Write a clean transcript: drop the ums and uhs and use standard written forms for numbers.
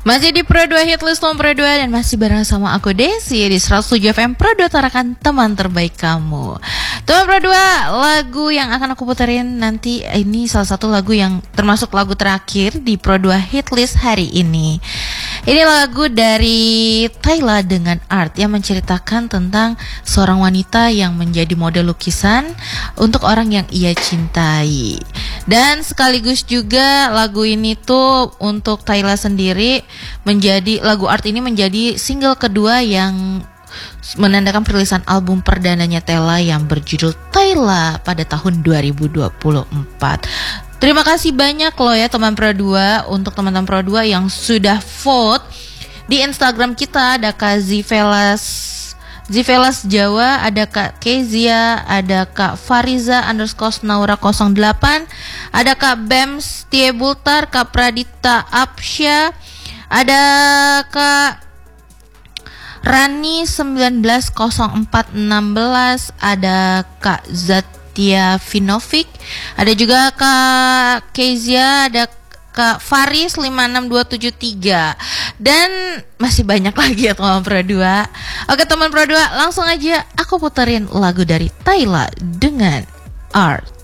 Masih di Pro 2 Hitlist nomor 2 dan masih bareng sama aku Desi di 107 FM Pro 2 Tarakan teman terbaik kamu. Teman Pro 2, lagu yang akan aku puterin nanti ini salah satu lagu yang termasuk lagu terakhir di Pro 2 Hitlist hari ini. Ini lagu dari Tyla dengan Art yang menceritakan tentang seorang wanita yang menjadi model lukisan untuk orang yang ia cintai. Dan sekaligus juga lagu ini tuh untuk Tyla sendiri menjadi lagu Art ini menjadi single kedua yang menandakan perilisan album perdananya Tyla yang berjudul Tyla pada tahun 2024. Terima kasih banyak loh ya teman Pro 2 untuk teman-teman Pro 2 yang sudah vote di Instagram kita. Ada Kak Zivelas Jawa, ada Kak Kezia, ada Kak Fariza _Naura 08, ada Kak Bems Tiebultar, Kak Pradita Apsya, ada Kak Rani 190416, ada Kak Zatia Vinovic, ada juga Kak Kezia, ada Kak Faris 56273 dan masih banyak lagi ya teman Pro 2. Oke teman Pro 2, langsung aja aku puterin lagu dari Tyla dengan Art.